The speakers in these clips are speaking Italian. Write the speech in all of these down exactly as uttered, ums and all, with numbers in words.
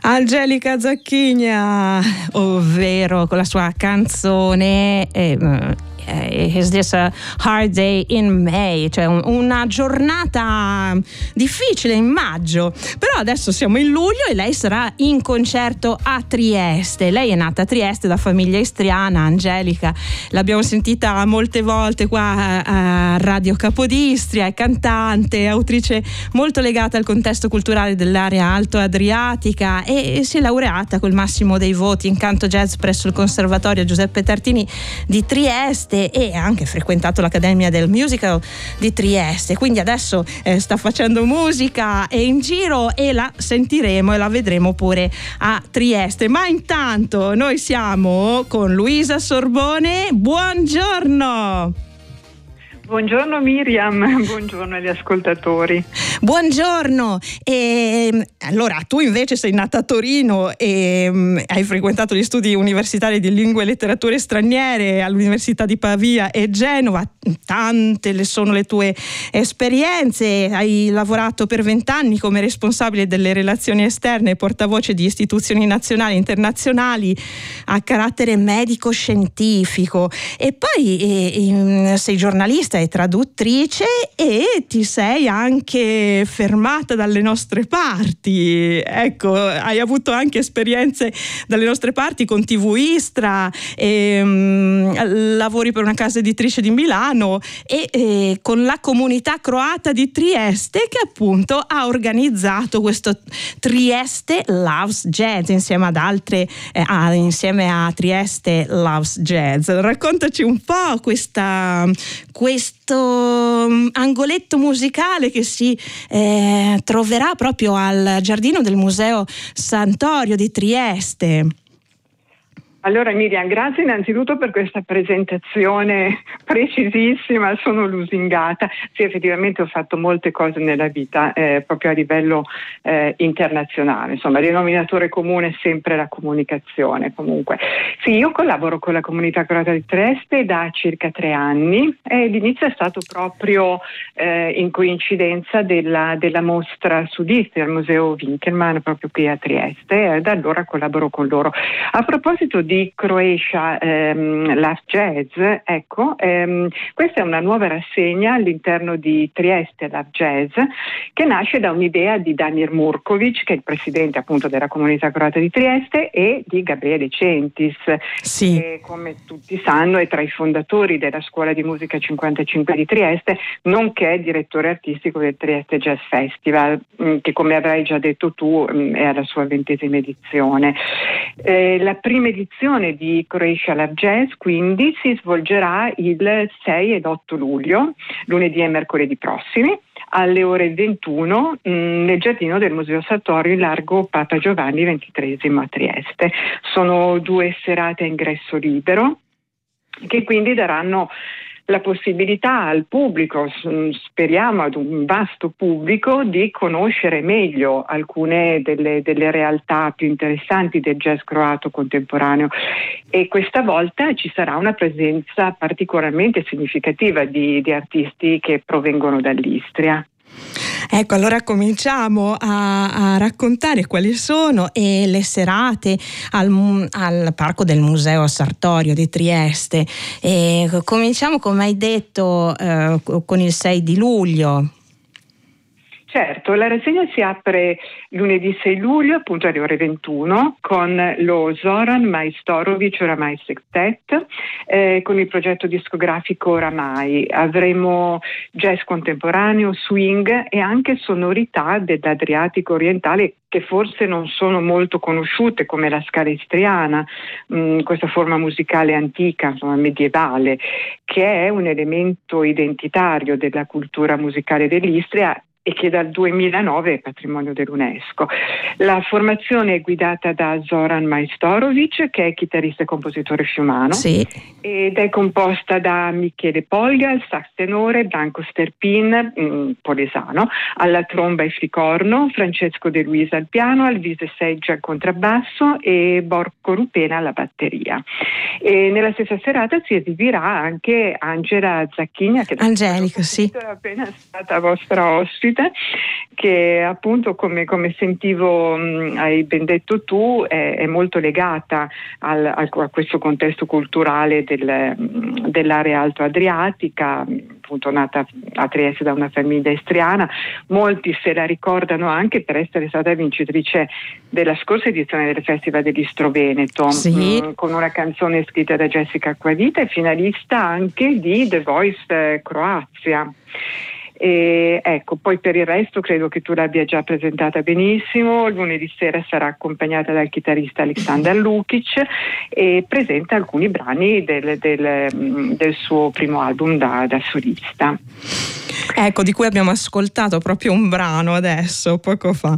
Angelica Zacchigna, ovvero con la sua canzone eh, Is This a Hard Day in May, cioè un, una giornata difficile in maggio, però adesso siamo in luglio e lei sarà in concerto a Trieste. Lei è nata a Trieste da famiglia istriana. Angelica l'abbiamo sentita molte volte qua a Radio Capodistria, è cantante, autrice molto legata al contesto culturale dell'area alto adriatica e, e si è laureata col massimo dei voti in canto jazz presso il Conservatorio Giuseppe Tartini di Trieste e ha anche frequentato l'Accademia del Musical di Trieste, quindi adesso eh, sta facendo musica e in giro e la sentiremo e la vedremo pure a Trieste. Ma intanto noi siamo con Luisa Sorbone. Buongiorno! Buongiorno Miriam, buongiorno agli ascoltatori. Buongiorno. E, allora, tu invece sei nata a Torino e um, hai frequentato gli studi universitari di lingue e letterature straniere all'Università di Pavia e Genova. Tante le sono le tue esperienze. Hai lavorato per vent'anni come responsabile delle relazioni esterne e portavoce di istituzioni nazionali e internazionali a carattere medico-scientifico. E poi eh, eh, sei giornalista e traduttrice e ti sei anche fermata dalle nostre parti. Ecco, hai avuto anche esperienze dalle nostre parti con T V Istra, e, um, lavori per una casa editrice di Milano e, e con la comunità croata di Trieste, che appunto ha organizzato questo Trieste Loves Jazz insieme ad altre eh, ah, insieme a Trieste Loves Jazz. Raccontaci un po' questa questo angoletto musicale che si eh, troverà proprio al giardino del Museo Santorio di Trieste. Allora Miriam, grazie innanzitutto per questa presentazione precisissima, sono lusingata. Sì, effettivamente ho fatto molte cose nella vita, eh, proprio a livello eh, internazionale, insomma il denominatore comune è sempre la comunicazione. Comunque sì, io collaboro con la comunità croata di Trieste da circa tre anni e l'inizio è stato proprio eh, in coincidenza della, della mostra sudistria al Museo Winkelmann proprio qui a Trieste e da allora collaboro con loro. A proposito di di Croatia ehm, Loves Jazz, ecco, ehm, questa è una nuova rassegna all'interno di Trieste Loves Jazz che nasce da un'idea di Damir Murkovic, che è il presidente appunto della comunità croata di Trieste, e di Gabriele Centis, sì. che come tutti sanno è tra i fondatori della Scuola di Musica cinquantacinque di Trieste, nonché direttore artistico del Trieste Jazz Festival, mh, che come avrai già detto tu mh, è alla sua ventesima edizione. Eh, la prima edizione di Croatia Loves Jazz quindi si svolgerà il sei ed otto luglio, lunedì e mercoledì prossimi, alle ore ventuno mh, nel giardino del Museo Santorio in largo Papa Giovanni ventitreesimo a Trieste. Sono due serate a ingresso libero che quindi daranno la possibilità al pubblico, speriamo ad un vasto pubblico, di conoscere meglio alcune delle, delle realtà più interessanti del jazz croato contemporaneo, e questa volta ci sarà una presenza particolarmente significativa di, di artisti che provengono dall'Istria. Ecco, allora cominciamo a, a raccontare quali sono e le serate al, al Parco del Museo Sartorio di Trieste. E cominciamo, come hai detto, eh, con il sei di luglio. Certo, la rassegna si apre lunedì sei luglio appunto alle ore ventuno con lo Zoran Majstorovic Oramai Sextet, eh, con il progetto discografico Oramai. Avremo jazz contemporaneo, swing e anche sonorità dell'Adriatico orientale che forse non sono molto conosciute, come la scala istriana, mh, questa forma musicale antica, insomma medievale, che è un elemento identitario della cultura musicale dell'Istria e che dal duemilanove è patrimonio dell'UNESCO. La formazione è guidata da Zoran Majstorovic, che è chitarrista e compositore fiumano, sì. ed è composta da Michele Polga al sax tenore, Branko Sterpin, mh, polesano, alla tromba e flicorno, Francesco De Luisa al piano, Alvise Seggia al contrabbasso e Borco Rupena alla batteria. E nella stessa serata si esibirà anche Angela Zacchigna, che Angelica, sì. è appena stata vostra ospite, ospite, che appunto come, come sentivo mh, hai ben detto tu è, è molto legata al, al, a questo contesto culturale del, dell'area altoadriatica, appunto nata a Trieste da una famiglia istriana. Molti se la ricordano anche per essere stata vincitrice della scorsa edizione del Festival dell'Istro Veneto, sì. mh, con una canzone scritta da Jessica Acquavita e finalista anche di The Voice Croazia. E ecco, poi per il resto credo che tu l'abbia già presentata benissimo. Lunedì sera sarà accompagnata dal chitarrista Aleksandar Lukic e presenta alcuni brani del, del, del suo primo album da, da solista. Ecco, di cui abbiamo ascoltato proprio un brano adesso, poco fa.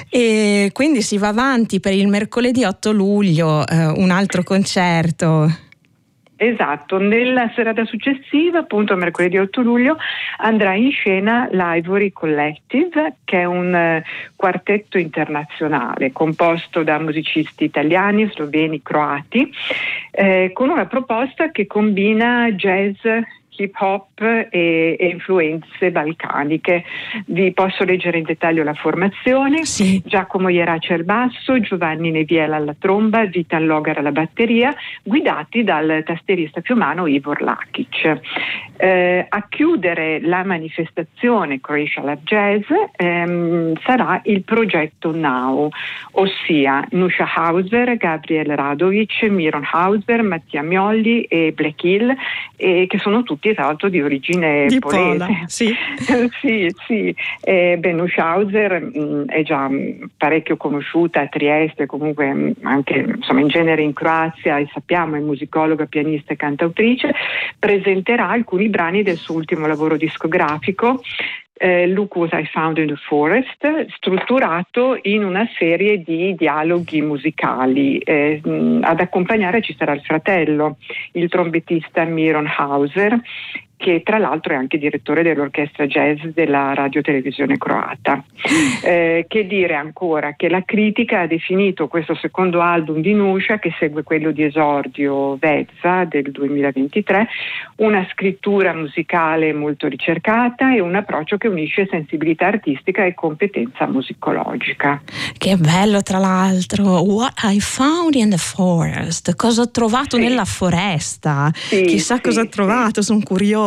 E quindi si va avanti per il mercoledì otto luglio, eh, un altro concerto. Esatto, nella serata successiva, appunto mercoledì otto luglio, andrà in scena l'Ivory Collective, che è un uh, quartetto internazionale composto da musicisti italiani, sloveni, croati, eh, con una proposta che combina jazz, hip hop e, e influenze balcaniche. Vi posso leggere in dettaglio la formazione: sì. Giacomo Ierace al basso, Giovanni Neviela alla tromba, Vital Logar alla batteria, guidati dal tastierista fiumano Ivor Lakic. Eh, a chiudere la manifestazione Croatia Love Jazz ehm, sarà il progetto Now, ossia Nusha Hauser, Gabriel Radovic, Miron Hauser, Mattia Miolli e Black Hill, eh, che sono tutti tra l'altro di origine di polese. Pola, sì. sì, sì. Eh, beh, Nusha Hauser mh, è già mh, parecchio conosciuta a Trieste, comunque mh, anche insomma in genere in Croazia, e sappiamo è musicologa, pianista e cantautrice. Presenterà alcuni brani del suo ultimo lavoro discografico, Eh, Look What I Found in the Forest, strutturato in una serie di dialoghi musicali. Eh, mh, ad accompagnare ci sarà il fratello, il trombettista Miron Hauser, che tra l'altro è anche direttore dell'orchestra jazz della radiotelevisione croata. Eh, che dire ancora? Che la critica ha definito questo secondo album di Nusha, che segue quello di esordio Vezza del duemilaventitré, una scrittura musicale molto ricercata e un approccio che unisce sensibilità artistica e competenza musicologica. Che bello, tra l'altro. What I Found in the Forest, cosa ho trovato sì. nella foresta, sì, chissà sì, cosa ho trovato, sì. sono curiosa.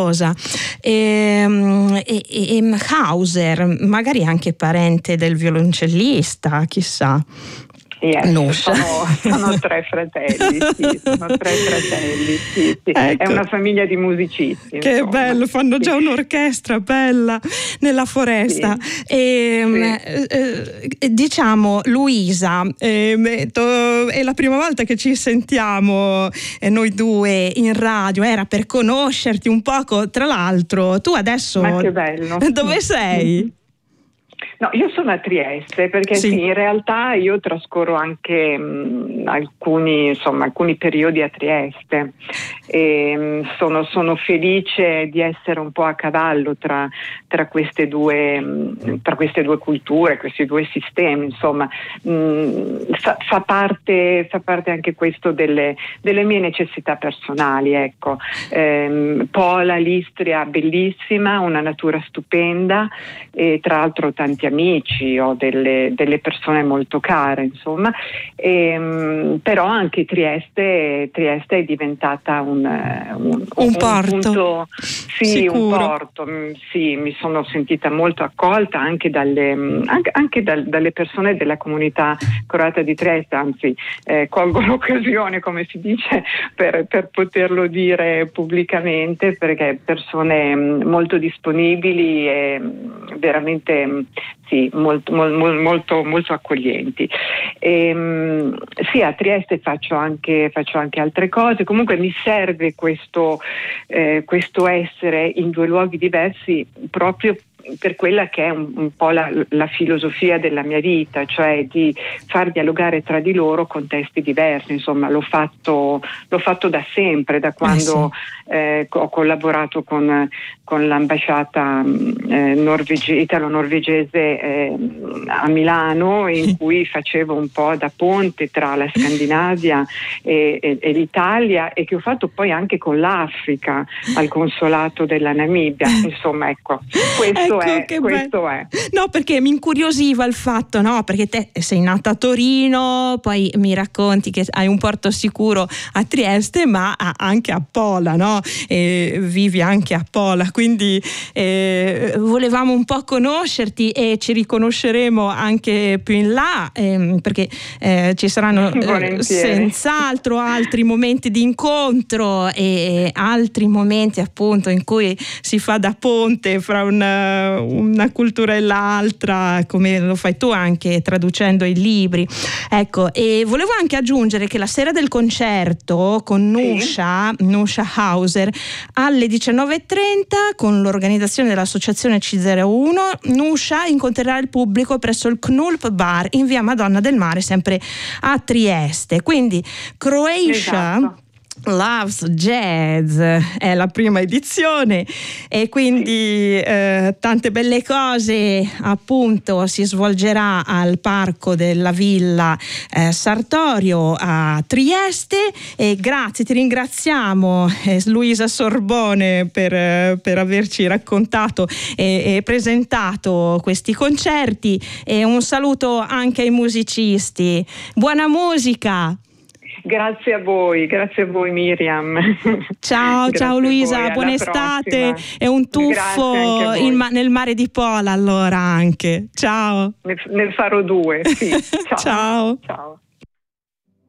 E, e, e Hauser, magari anche parente del violoncellista, chissà. Yes, sono, sono tre fratelli, sì, sono tre fratelli, sì, sì. Ecco. È una famiglia di musicisti. Che insomma. Bello, fanno già un'orchestra bella nella foresta. Sì. E, sì. Eh, diciamo, Luisa, eh, to, è la prima volta che ci sentiamo eh, noi due in radio, era per conoscerti un poco. Tra l'altro, tu adesso Ma che bello. Dove sei? No, io sono a Trieste perché sì. Sì, in realtà io trascorro anche mh, alcuni, insomma, alcuni periodi a Trieste e mh, sono, sono felice di essere un po' a cavallo tra, tra, queste due, mh, tra queste due culture, questi due sistemi, insomma, mh, fa, fa, parte, fa parte anche questo delle, delle mie necessità personali, ecco. Ehm, Pola, l'Istria, bellissima, una natura stupenda e tra l'altro tanti amici, ho delle, delle persone molto care, insomma, e, però anche Trieste, Trieste è diventata un, un, un porto, un punto, sì, sicuro. un porto, sì, mi sono sentita molto accolta anche dalle, anche, anche dal, dalle persone della comunità croata di Trieste, anzi eh, colgo l'occasione, come si dice, per, per poterlo dire pubblicamente, perché persone molto disponibili e veramente sì, molto, molto, molto accoglienti. E, sì, a Trieste faccio anche, faccio anche altre cose, comunque mi serve questo, eh, questo essere in due luoghi diversi proprio per quella che è un, un po' la, la filosofia della mia vita, cioè di far dialogare tra di loro contesti diversi. Insomma, l'ho fatto, l'ho fatto da sempre, da quando eh sì. eh, ho collaborato con, con l'ambasciata eh, norvege- italo-norvegese eh, a Milano, in cui facevo un po' da ponte tra la Scandinavia e, e, e l'Italia, e che ho fatto poi anche con l'Africa al consolato della Namibia. Insomma, ecco, questo questo ecco, è, che questo bello. è. No, perché mi incuriosiva il fatto, no? Perché te sei nata a Torino, poi mi racconti che hai un porto sicuro a Trieste, ma anche a Pola, no? E vivi anche a Pola, quindi eh, volevamo un po' conoscerti e ci riconosceremo anche più in là, ehm, perché eh, ci saranno eh, senz'altro altri momenti di incontro e altri momenti appunto in cui si fa da ponte fra una, una cultura e l'altra, come lo fai tu anche traducendo i libri. Ecco, e volevo anche aggiungere che la sera del concerto con Nusha, sì. Nusha Hauser, alle diciannove e trenta, con l'organizzazione dell'associazione C zero uno, Nusha incontrerà il pubblico presso il Knulp Bar in via Madonna del Mare, sempre a Trieste. Quindi Croatia, esatto. Loves Jazz è la prima edizione e quindi eh, tante belle cose appunto si svolgerà al Parco della Villa eh, Sartorio a Trieste. E grazie, ti ringraziamo eh, Luisa Sorbone per, eh, per averci raccontato e, e presentato questi concerti, e un saluto anche ai musicisti. Buona musica! Grazie a voi, grazie a voi Miriam. Ciao, ciao Luisa, voi, buona estate prossima. E un tuffo in ma- nel mare di Pola allora anche. Ciao. Ne, ne farò due, sì. Ciao. Ciao. Ciao.